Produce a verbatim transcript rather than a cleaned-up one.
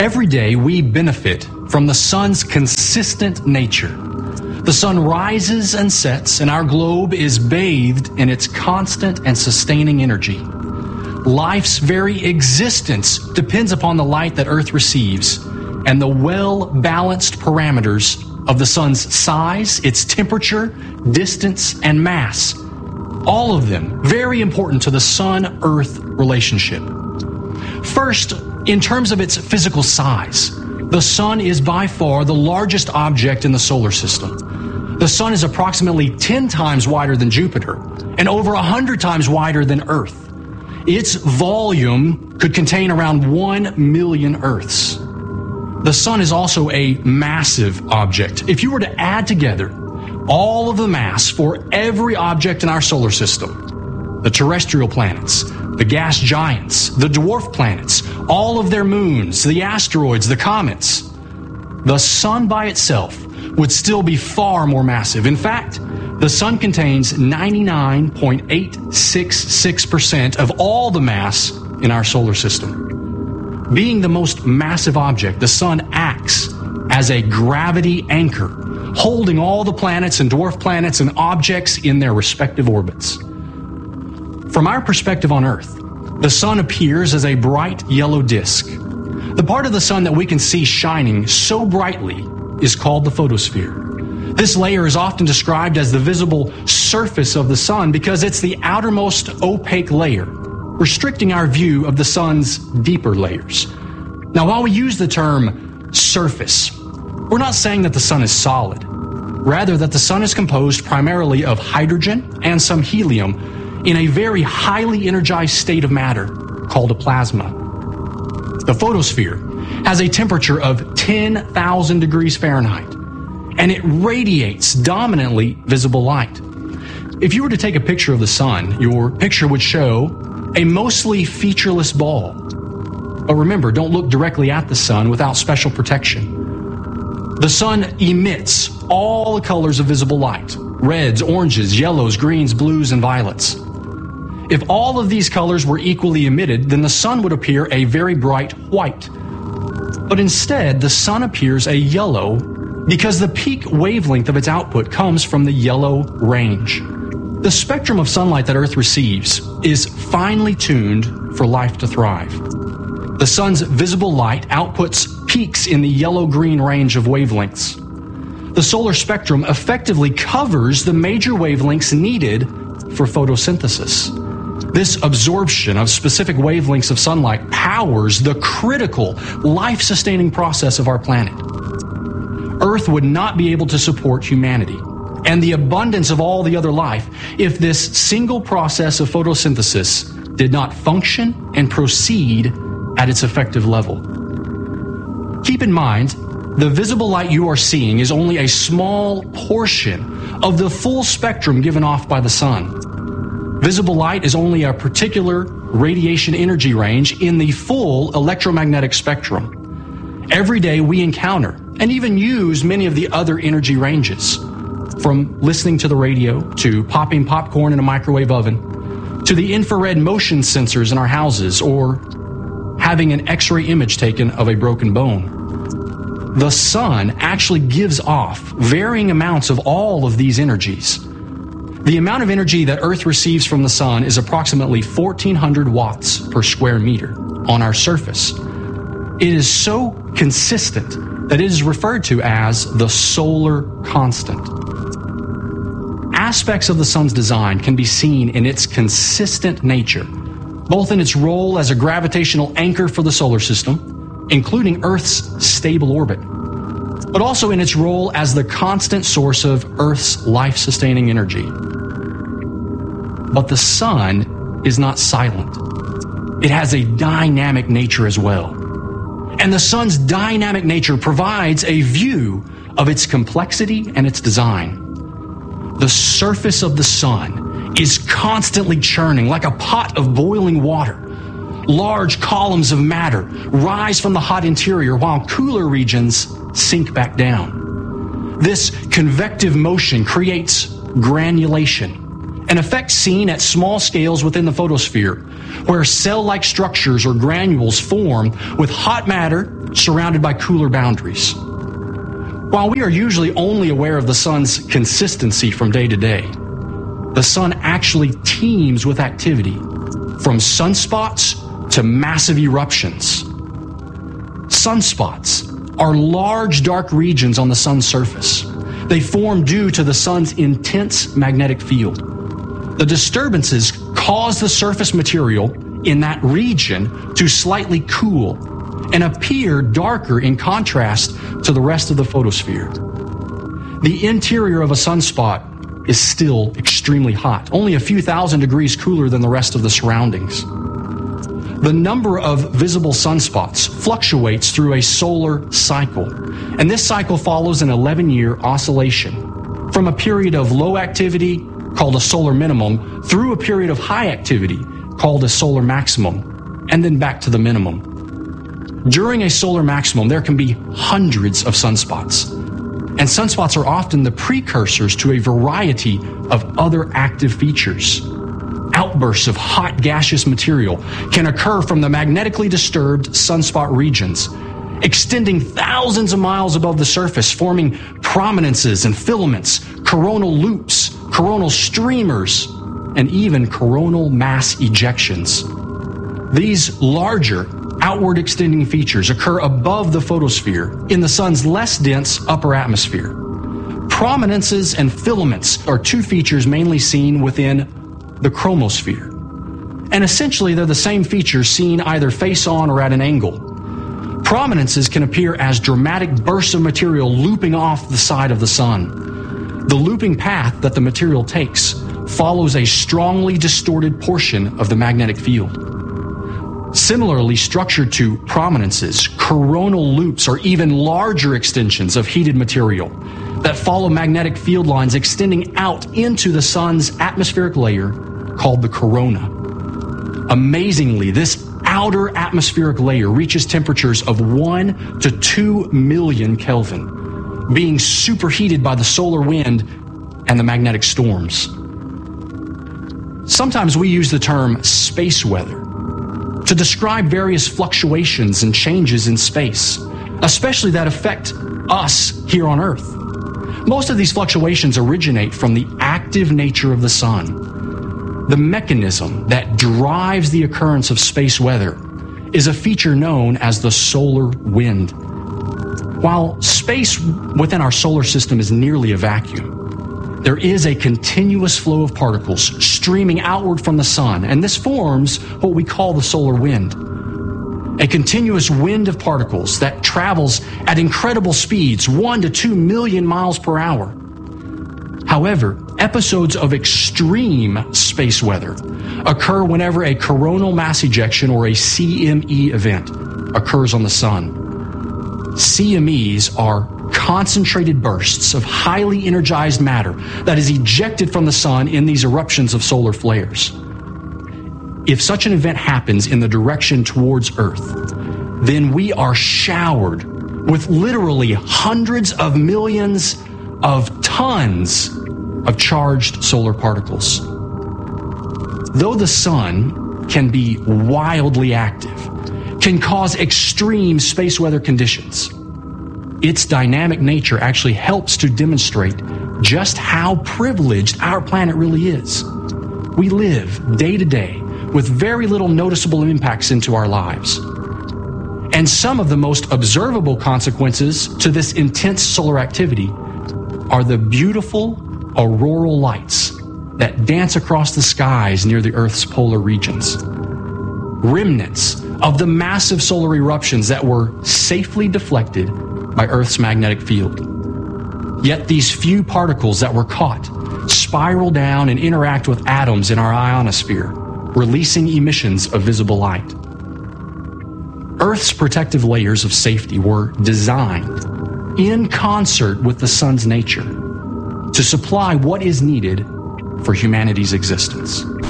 Every day we benefit from the sun's consistent nature. The sun rises and sets, and our globe is bathed in its constant and sustaining energy. Life's very existence depends upon the light that Earth receives and the well-balanced parameters of the sun's size, its temperature, distance, and mass. All of them very important to the Sun-Earth relationship. First, in terms of its physical size, the sun is by far the largest object in the solar system. The sun is approximately ten times wider than Jupiter and over one hundred times wider than Earth. Its volume could contain around one million Earths. The sun is also a massive object. If you were to add together all of the mass for every object in our solar system, the terrestrial planets, the gas giants, the dwarf planets, all of their moons, the asteroids, the comets, the sun by itself would still be far more massive. In fact, the sun contains ninety-nine point eight six six percent of all the mass in our solar system. Being the most massive object, the sun acts as a gravity anchor, holding all the planets and dwarf planets and objects in their respective orbits. From our perspective on Earth, the sun appears as a bright yellow disk. The part of the sun that we can see shining so brightly is called the photosphere. This layer is often described as the visible surface of the sun because it's the outermost opaque layer, restricting our view of the sun's deeper layers. Now, while we use the term surface, we're not saying that the sun is solid. Rather, that the sun is composed primarily of hydrogen and some helium in a very highly energized state of matter called a plasma. The photosphere has a temperature of ten thousand degrees Fahrenheit, and it radiates dominantly visible light. If you were to take a picture of the sun, your picture would show a mostly featureless ball. But remember, don't look directly at the sun without special protection. The sun emits all the colors of visible light: reds, oranges, yellows, greens, blues, and violets. If all of these colors were equally emitted, then the sun would appear a very bright white. But instead, the sun appears a yellow because the peak wavelength of its output comes from the yellow range. The spectrum of sunlight that Earth receives is finely tuned for life to thrive. The sun's visible light outputs peaks in the yellow-green range of wavelengths. The solar spectrum effectively covers the major wavelengths needed for photosynthesis. This absorption of specific wavelengths of sunlight powers the critical life-sustaining process of our planet. Earth would not be able to support humanity and the abundance of all the other life if this single process of photosynthesis did not function and proceed at its effective level. Keep in mind, the visible light you are seeing is only a small portion of the full spectrum given off by the sun. Visible light is only a particular radiation energy range in the full electromagnetic spectrum. Every day we encounter and even use many of the other energy ranges, from listening to the radio, to popping popcorn in a microwave oven, to the infrared motion sensors in our houses, or having an X-ray image taken of a broken bone. The sun actually gives off varying amounts of all of these energies. The amount of energy that Earth receives from the sun is approximately fourteen hundred watts per square meter on our surface. It is so consistent that it is referred to as the solar constant. Aspects of the sun's design can be seen in its consistent nature, both in its role as a gravitational anchor for the solar system, including Earth's stable orbit, but also in its role as the constant source of Earth's life-sustaining energy. But the sun is not silent. It has a dynamic nature as well. And the sun's dynamic nature provides a view of its complexity and its design. The surface of the sun is constantly churning like a pot of boiling water. Large columns of matter rise from the hot interior while cooler regions sink back down. This convective motion creates granulation, an effect seen at small scales within the photosphere, where cell-like structures or granules form with hot matter surrounded by cooler boundaries. While we are usually only aware of the sun's consistency from day to day, the sun actually teems with activity, from sunspots to massive eruptions. Sunspots are large dark regions on the sun's surface. They form due to the sun's intense magnetic field. The disturbances cause the surface material in that region to slightly cool and appear darker in contrast to the rest of the photosphere. The interior of a sunspot is still extremely hot, only a few thousand degrees cooler than the rest of the surroundings. The number of visible sunspots fluctuates through a solar cycle, and this cycle follows an eleven-year oscillation from a period of low activity, called a solar minimum, through a period of high activity, called a solar maximum, and then back to the minimum. During a solar maximum, there can be hundreds of sunspots, and sunspots are often the precursors to a variety of other active features. Outbursts of hot gaseous material can occur from the magnetically disturbed sunspot regions, extending thousands of miles above the surface, forming prominences and filaments, coronal loops, coronal streamers, and even coronal mass ejections. These larger, outward extending features occur above the photosphere in the sun's less dense upper atmosphere. Prominences and filaments are two features mainly seen within the chromosphere. And essentially, they're the same features seen either face-on or at an angle. Prominences can appear as dramatic bursts of material looping off the side of the sun. The looping path that the material takes follows a strongly distorted portion of the magnetic field. Similarly structured to prominences, coronal loops are even larger extensions of heated material that follow magnetic field lines extending out into the sun's atmospheric layer called the corona. Amazingly, this outer atmospheric layer reaches temperatures of one to two million Kelvin, being superheated by the solar wind and the magnetic storms. Sometimes we use the term space weather to describe various fluctuations and changes in space, especially that affect us here on Earth. Most of these fluctuations originate from the active nature of the sun. The mechanism that drives the occurrence of space weather is a feature known as the solar wind. While space within our solar system is nearly a vacuum, there is a continuous flow of particles streaming outward from the sun, and this forms what we call the solar wind. A continuous wind of particles that travels at incredible speeds, one to two million miles per hour. However, episodes of extreme space weather occur whenever a coronal mass ejection or a C M E event occurs on the sun. C M Es are concentrated bursts of highly energized matter that is ejected from the sun in these eruptions of solar flares. If such an event happens in the direction towards Earth, then we are showered with literally hundreds of millions of tons of charged solar particles. Though the sun can be wildly active, can cause extreme space weather conditions, its dynamic nature actually helps to demonstrate just how privileged our planet really is. We live day to day with very little noticeable impacts into our lives. And some of the most observable consequences to this intense solar activity are the beautiful auroral lights that dance across the skies near the Earth's polar regions. Remnants of the massive solar eruptions that were safely deflected by Earth's magnetic field. Yet these few particles that were caught spiral down and interact with atoms in our ionosphere, releasing emissions of visible light. Earth's protective layers of safety were designed in concert with the sun's nature to supply what is needed for humanity's existence.